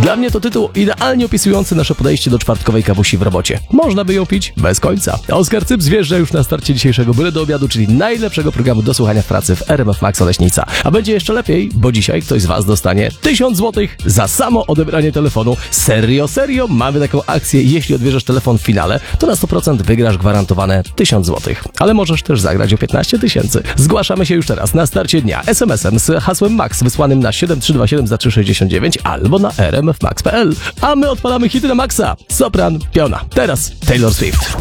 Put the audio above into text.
Dla mnie to tytuł idealnie opisujący nasze podejście do czwartkowej kawusi w robocie. Można by ją pić bez końca. Oskar Cyp zjeżdża już na starcie dzisiejszego Byle do obiadu, czyli najlepszego programu do słuchania w pracy w RMF Max Oleśnica. A będzie jeszcze lepiej, bo dzisiaj ktoś z Was dostanie 1000 zł za samo odebranie telefonu. Serio, mamy taką akcję. Jeśli odbierzesz telefon w finale, to na 100% wygrasz gwarantowane 1000 zł. Ale możesz też zagrać o 15 000. Zgłaszamy się już teraz na starcie dnia SMS-em z hasłem MAX wysłanym na 7327 za 369 albo na rmfmax.pl. A my odpalamy hity na Maxa. Sopran, Piona. Teraz Taylor Swift.